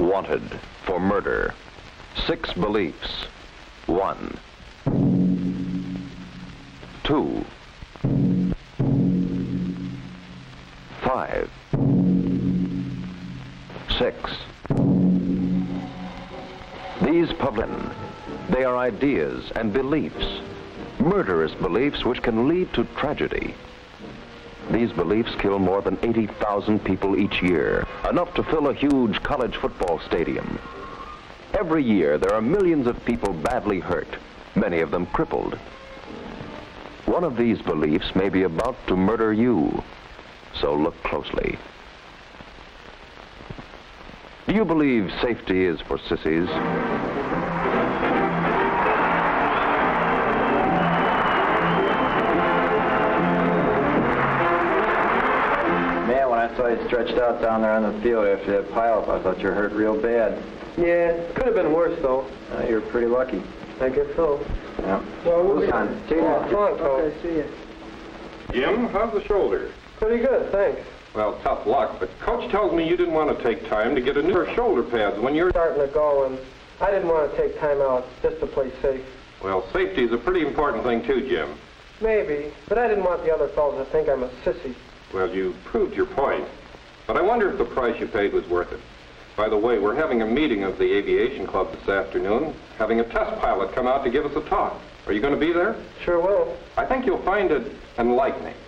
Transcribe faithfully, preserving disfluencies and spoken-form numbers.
Wanted for murder. Six beliefs. One. Two. Five. Six. These public, they are ideas and beliefs, murderous beliefs which can lead to tragedy. These beliefs kill more than eighty thousand people each year, enough to fill a huge college football stadium. Every year, there are millions of people badly hurt, many of them crippled. One of these beliefs may be about to murder you, so look closely. Do you believe safety is for sissies? Man, when I saw you stretched out down there on the field after that pileup, I thought you were hurt real bad. Yeah, could have been worse, though. Uh, you're pretty lucky. I guess so. Yeah. Well, we'll Who's be on? See you Oh, now. come on, Cole. Okay, see you. Jim, how's the shoulder? Pretty good, thanks. Well, tough luck, but Coach tells me you didn't want to take time to get a new pair of shoulder pads when you're... Starting to go, and I didn't want to take time out just to play safe. Well, safety is a pretty important thing, too, Jim. Maybe, but I didn't want the other fellas to think I'm a sissy. Well, you proved your point, but I wonder if the price you paid was worth it. By the way, we're having a meeting of the Aviation Club this afternoon, having a test pilot come out to give us a talk. Are you going to be there? Sure will. I think you'll find it enlightening.